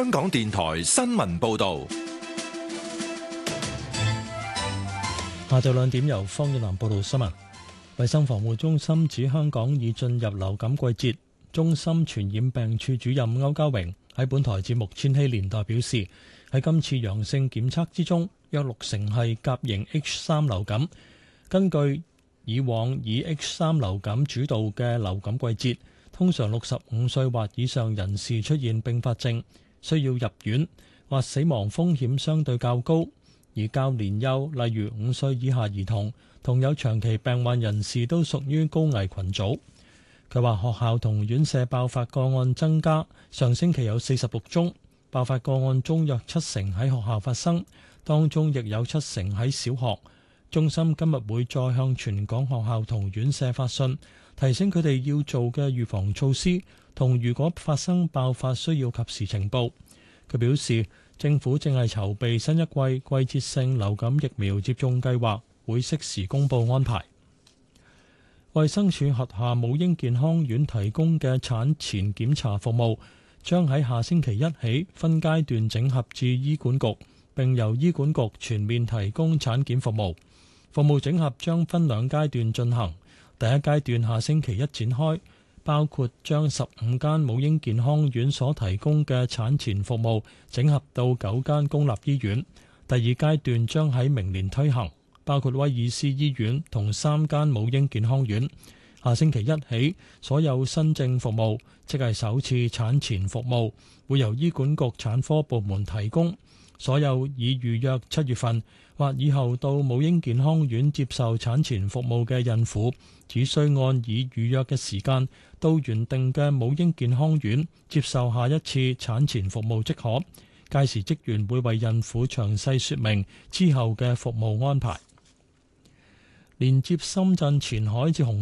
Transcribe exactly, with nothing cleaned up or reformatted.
香港電台新聞報道。 下晝兩點由方遠南報道新聞。衛生防護中心指香港已進入流感季節。中心傳染病處主任歐家榮喺本台節目《千禧年代》表示，喺今次陽性檢測之中，約六成係甲型 H 三 流感。根據以往以 H 三 流感主導嘅流感季節，通常六十五歲或以上人士出現併發症，需要入院或死亡風險相對較高。而較年幼，例如五歲以下兒童同有長期病患人士都屬於高危群組。佢話學校同院舍爆發個案增加，上星期有四十六宗爆發個案中，約七成喺學校發生，當中亦有七成喺小學。中心今日會再向全港學校同院舍發信，提醒佢哋要做嘅預防措施，同如果發生爆發需要及時呈報。佢表示，政府正係籌備新一季季節性流感疫苗接種計劃，會適時公佈安排。衛生署轄下母嬰健康院提供嘅產前檢查服務，將喺下星期一起分階段整合至醫管局，並由醫管局全面提供產檢服務。服務整合將分兩階段進行，第一階段下星期一展開，包括將十五間母嬰健康院所提供嘅產前服務整合到九間公立醫院。第二階段將喺明年推行，包括威爾斯醫院同三間母嬰健康院。下星期一起，所有新症服務，即係首次產前服務，會由醫管局產科部門提供。所有已預約七月份或以後到母嬰健康院接受產前服務嘅孕婦，只需按已預約嘅時間到原定嘅母嬰健康院接受下一次產前服務即可。屆時職員會為孕婦詳細說明之後嘅服務安排。連接深圳前海至紅